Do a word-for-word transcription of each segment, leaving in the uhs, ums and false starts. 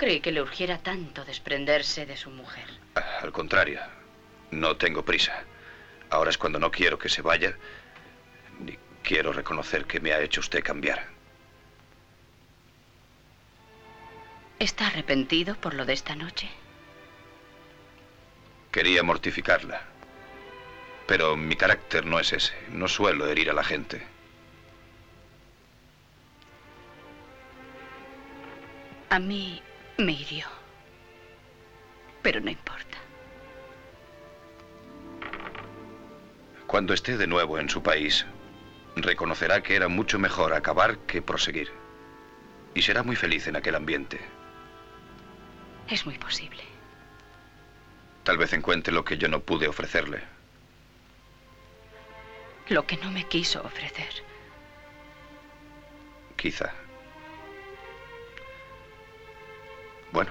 creí que le urgiera tanto desprenderse de su mujer. Al contrario, no tengo prisa. Ahora es cuando no quiero que se vaya, ni quiero reconocer que me ha hecho usted cambiar. ¿Está arrepentido por lo de esta noche? Quería mortificarla. Pero mi carácter no es ese. No suelo herir a la gente. A mí me hirió. Pero no importa. Cuando esté de nuevo en su país, reconocerá que era mucho mejor acabar que proseguir. Y será muy feliz en aquel ambiente. Es muy posible. Tal vez encuentre lo que yo no pude ofrecerle. Lo que no me quiso ofrecer. Quizá. Bueno.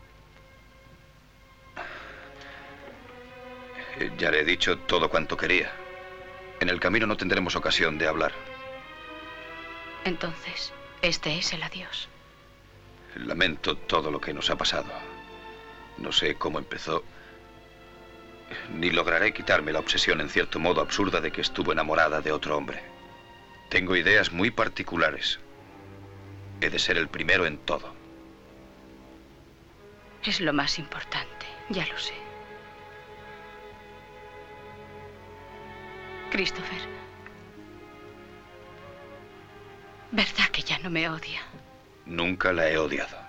Ya le he dicho todo cuanto quería. En el camino no tendremos ocasión de hablar. Entonces, este es el adiós. Lamento todo lo que nos ha pasado. No sé cómo empezó. Ni lograré quitarme la obsesión en cierto modo absurda de que estuvo enamorada de otro hombre. Tengo ideas muy particulares. He de ser el primero en todo. Es lo más importante, ya lo sé. Christopher, ¿verdad que ya no me odia? Nunca la he odiado.